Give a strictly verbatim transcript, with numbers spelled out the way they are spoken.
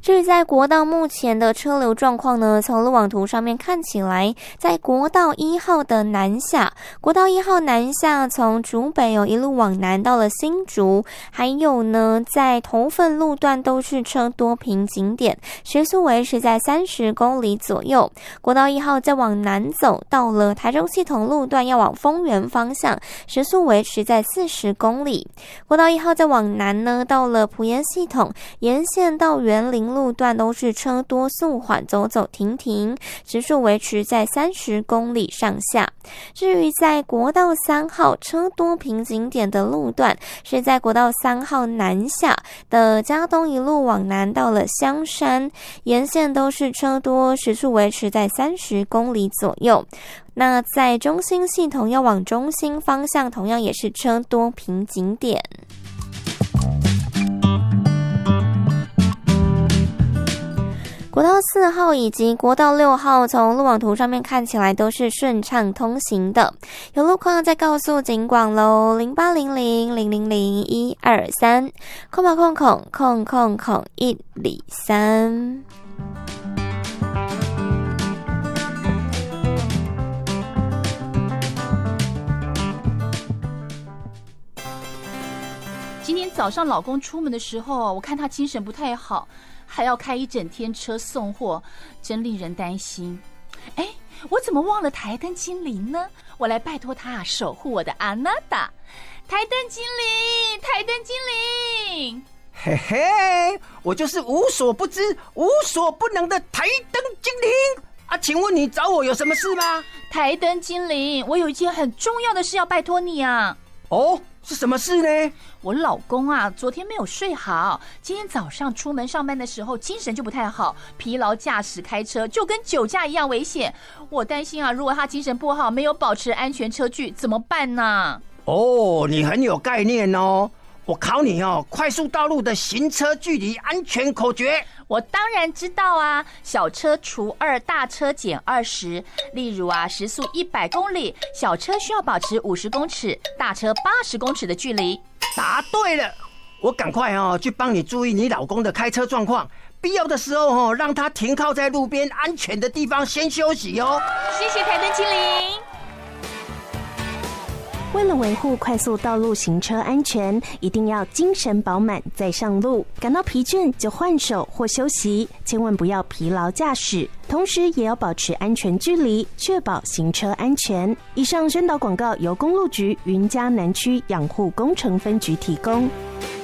至于在国道目前的车流状况呢，从路网图上面看起来，在国道一号的南下，国道一号南下从竹北有一路往南到了新竹，还有呢在头份路段都是车多凭景点，时速维持在三十公里左右。国道一号再往南走，到了台中系统路段要往丰原方向，时速维持在四十公里。国道一号再往南呢，到了埔盐系统沿线到园林路段都是车多速缓，走走停停，时速维持在三十公里上下。至于在国道三号车多凭景点的路段，是在国道三号南下的嘉东一路往南到了香山，沿线都是车多，时速维持在三十公里左右。那在中兴系统要往中兴方向，同样也是车多凭景点。国道四号以及国道六号从路网图上面看起来都是顺畅通行的，有路况再告诉警广喽，零八零零零零零一二三空吧空空空空空一里三。 今天早上老公出门的时候，我看他精神不太好，还要开一整天车送货，真令人担心。哎，我怎么忘了台灯精灵呢？我来拜托他守护我的阿娜达。台灯精灵，台灯精灵。 嘿嘿，我就是无所不知、无所不能的台灯精灵啊！请问你找我有什么事吗？ 台灯精灵，我有一件很重要的事要拜托你啊。 哦，是什么事呢？ 我老公啊，昨天没有睡好，今天早上出门上班的时候精神就不太好，疲劳驾驶开车就跟酒驾一样危险。我担心啊，如果他精神不好，没有保持安全车距，怎么办呢？ 哦，你很有概念哦。我考你哦，快速道路的行车距离安全口诀。 我当然知道啊，小车除二，大车减二十。例如啊，时速一百公里，小车需要保持五十公尺，大车八十公尺的距离。 答对了，我赶快哦去帮你注意你老公的开车状况，必要的时候哦让他停靠在路边安全的地方先休息哦。 谢谢台灯精灵。 为了维护快速道路行车安全，一定要精神饱满再上路，感到疲倦就换手或休息，千万不要疲劳驾驶，同时也要保持安全距离，确保行车安全。以上宣导广告由公路局云嘉南区养护工程分局提供。